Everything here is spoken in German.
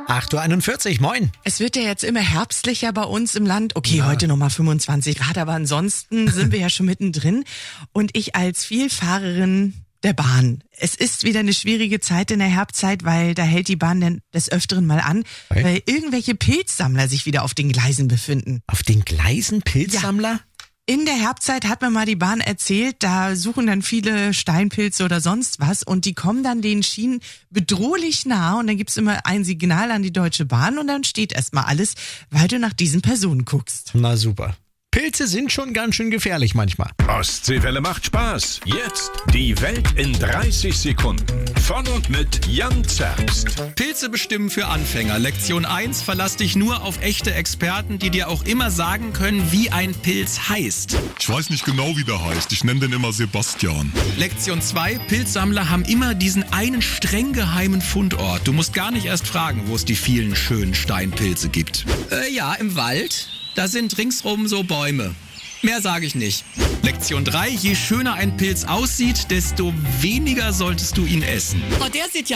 8:41 Uhr, moin. Es wird ja jetzt immer herbstlicher bei uns im Land. Okay, heute nochmal 25 Grad, aber ansonsten sind wir ja schon mittendrin. Und ich als Vielfahrerin der Bahn. Es ist wieder eine schwierige Zeit in der Herbstzeit, weil da hält die Bahn denn des Öfteren mal an, weil irgendwelche Pilzsammler sich wieder auf den Gleisen befinden. Auf den Gleisen Pilzsammler? Ja. In der Herbstzeit hat mir mal die Bahn erzählt, da suchen dann viele Steinpilze oder sonst was und die kommen dann den Schienen bedrohlich nah und dann gibt's immer ein Signal an die Deutsche Bahn und dann steht erstmal alles, weil du nach diesen Personen guckst. Na super. Pilze sind schon ganz schön gefährlich manchmal. Ostseewelle macht Spaß. Jetzt die Welt in 30 Sekunden. Von und mit Jan Zerbst. Pilze bestimmen für Anfänger. Lektion 1, verlass dich nur auf echte Experten, die dir auch immer sagen können, wie ein Pilz heißt. Ich weiß nicht genau, wie der heißt. Ich nenne den immer Sebastian. Lektion 2, Pilzsammler haben immer diesen einen streng geheimen Fundort. Du musst gar nicht erst fragen, wo es die vielen schönen Steinpilze gibt. Ja, im Wald. Da sind ringsrum so Bäume. Mehr sage ich nicht. Lektion 3, je schöner ein Pilz aussieht, desto weniger solltest du ihn essen. Oh, der sieht ja